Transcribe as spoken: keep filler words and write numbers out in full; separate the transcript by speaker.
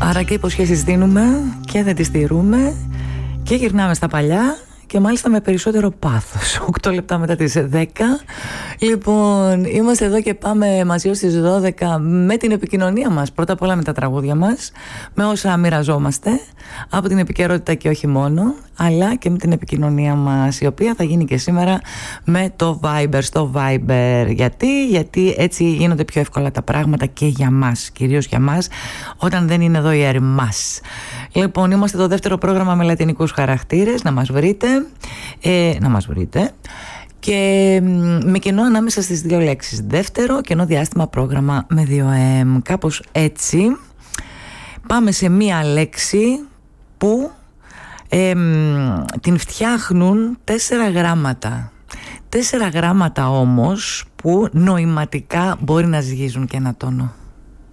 Speaker 1: Άρα και υποσχέσεις δίνουμε και δεν τις στηρούμε και γυρνάμε στα παλιά. Και μάλιστα με περισσότερο πάθος. οκτώ λεπτά μετά τις δέκα. Λοιπόν, είμαστε εδώ και πάμε μαζί ως τις δώδεκα με την επικοινωνία μας. Πρώτα απ' όλα με τα τραγούδια μας, με όσα μοιραζόμαστε από την επικαιρότητα και όχι μόνο, αλλά και με την επικοινωνία μας, η οποία θα γίνει και σήμερα με το Viber, στο Viber. Γιατί, γιατί έτσι γίνονται πιο εύκολα τα πράγματα και για μας, κυρίως για μας, όταν δεν είναι εδώ οι ερμάς. Λοιπόν, είμαστε το δεύτερο πρόγραμμα με λατινικούς χαρακτήρες, να μας βρείτε, ε, να μας βρείτε. Και με κενό ανάμεσα στις δύο λέξεις. Δεύτερο κενό διάστημα πρόγραμμα με δύο εμ. Κάπως έτσι. Πάμε σε μία λέξη που ε, την φτιάχνουν τέσσερα γράμματα. Τέσσερα γράμματα όμως που νοηματικά μπορεί να ζυγίζουν και ένα τόνο.